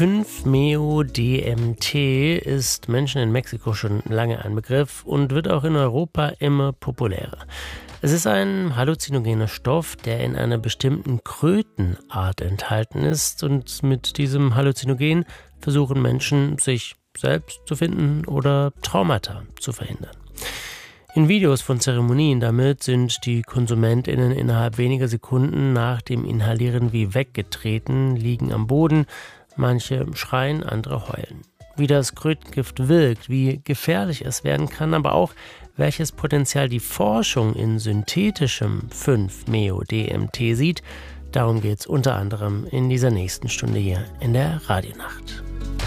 5-MeO-DMT ist Menschen in Mexiko schon lange ein Begriff und wird auch in Europa immer populärer. Es ist ein halluzinogener Stoff, der in einer bestimmten Krötenart enthalten ist, und mit diesem Halluzinogen versuchen Menschen, sich selbst zu finden oder Traumata zu verhindern. In Videos von Zeremonien damit sind die KonsumentInnen innerhalb weniger Sekunden nach dem Inhalieren wie weggetreten, liegen am Boden, manche schreien, andere heulen. Wie das Krötengift wirkt, wie gefährlich es werden kann, aber auch welches Potenzial die Forschung in synthetischem 5-MeO-DMT sieht, darum geht es unter anderem in dieser nächsten Stunde hier in der Radionacht.